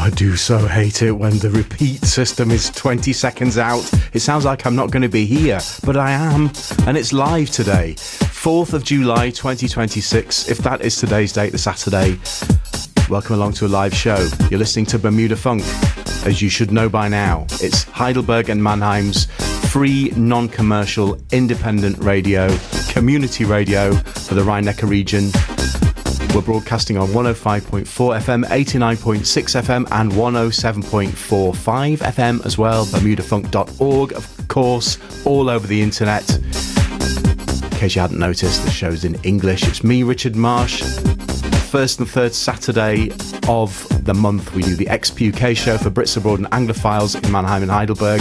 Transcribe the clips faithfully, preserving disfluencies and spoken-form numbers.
I do so hate it when the repeat system is twenty seconds out. It sounds like I'm not going to be here, but I am, and it's live today, fourth of July twenty twenty-six. If that is today's date, the Saturday, welcome along to a live show. You're listening to Bermuda Funk, as you should know by now. It's Heidelberg and Mannheim's free, non-commercial, independent radio, community radio for the Rhine-Neckar region. We're broadcasting on one oh five point four F M, eighty-nine point six F M and one oh seven point four five F M as well. bermuda funk dot org, of course, all over the internet. In case you hadn't noticed, the show's in English. It's me, Richard Marsh. First and third Saturday of the month, we do the X P U K show for Brits Abroad and Anglophiles in Mannheim and Heidelberg.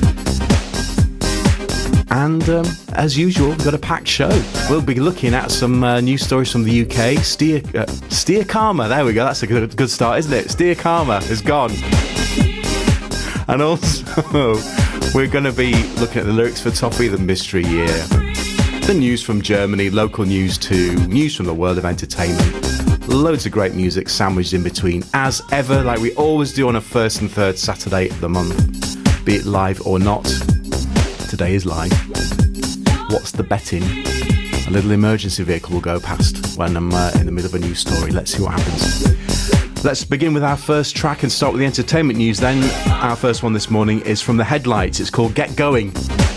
And um, as usual, we've got a packed show. We'll be looking at some uh, news stories from the U K. Steer, uh, Steer Karma, there we go. That's a good, good start, isn't it? Steer Karma is gone. And also, we're going to be looking at the lyrics for Toffee, the Mystery Year. The news from Germany, local news too, news from the world of entertainment. Loads of great music sandwiched in between, as ever, like we always do on a first and third Saturday of the month, be it live or not. Today is live. What's the betting? A little emergency vehicle will go past when I'm uh, in the middle of a news story. Let's see what happens. Let's begin with our first track and start with the entertainment news then. Our first one this morning is from The Headlights. It's called Get Going.